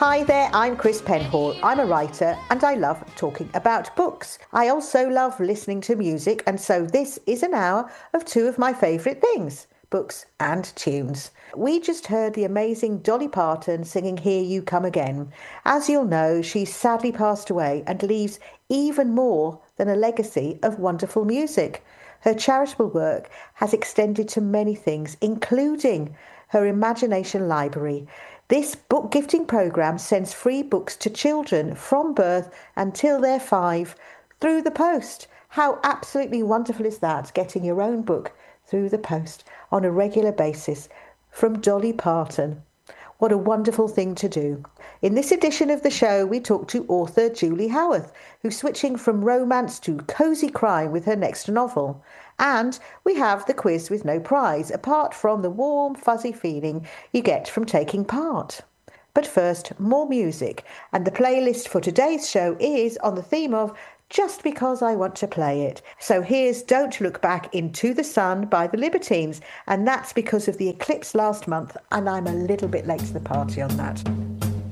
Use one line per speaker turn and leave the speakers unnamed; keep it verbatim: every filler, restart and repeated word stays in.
Hi there, I'm Chris Penhall. I'm a writer and I love talking about books. I also love listening to music, and so this is an hour of two of my favourite things, books and tunes. We just heard the amazing Dolly Parton singing Here You Come Again. As you'll know, she's sadly passed away and leaves even more than a legacy of wonderful music. Her charitable work has extended to many things, including her Imagination Library. This book gifting programme sends free books to children from birth until they're five through the post. How absolutely wonderful is that, getting your own book through the post on a regular basis from Dolly Parton? What a wonderful thing to do. In this edition of the show, we talk to author Julie Howarth, who's switching from romance to cosy crime with her next novel. And we have the quiz with no prize, apart from the warm, fuzzy feeling you get from taking part. But first, more music. And the playlist for today's show is on the theme of Just Because I Want to Play It. So here's Don't Look Back Into the Sun by the Libertines. And that's because of the eclipse last month, and I'm a little bit late to the party on that.